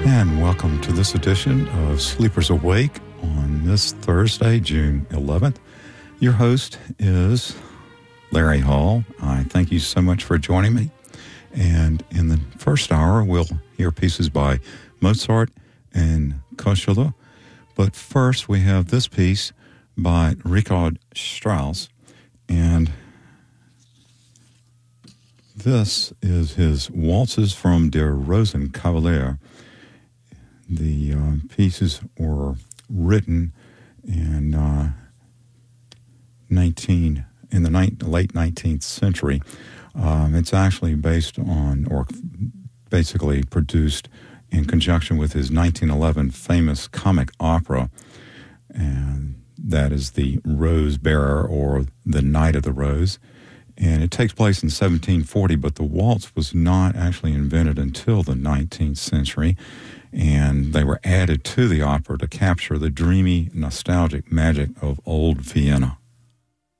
And welcome to this edition of Sleepers Awake on this Thursday, June 11th. Your host is Larry Hall. I thank you so much for joining me. And in the first hour, we'll hear pieces by Mozart and Koschele. But first, we have this piece by Richard Strauss. And this is his Waltzes from Der Rosenkavalier. The pieces were written in late 19th century. It's actually based on, or basically produced in conjunction with his 1911 famous comic opera, and that is The Rose Bearer, or The Knight of the Rose. And it takes place in 1740, but the waltz was not actually invented until the 19th century. And they were added to the opera to capture the dreamy, nostalgic magic of old Vienna.